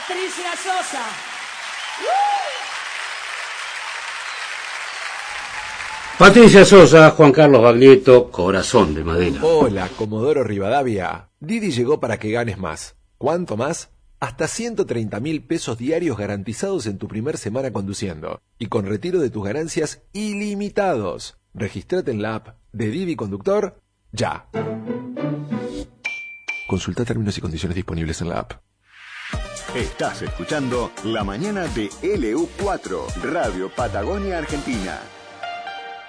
Patricia Sosa. Patricia Sosa, Juan Carlos Baglietto, Corazón de Madera. Hola, Comodoro Rivadavia. Didi llegó para que ganes más. ¿Cuánto más? Hasta 130.000 pesos diarios garantizados en tu primer semana conduciendo. Y con retiro de tus ganancias ilimitados. Regístrate en la app de Didi Conductor ya. Consulta términos y condiciones disponibles en la app. Estás escuchando La Mañana de LU4, Radio Patagonia Argentina.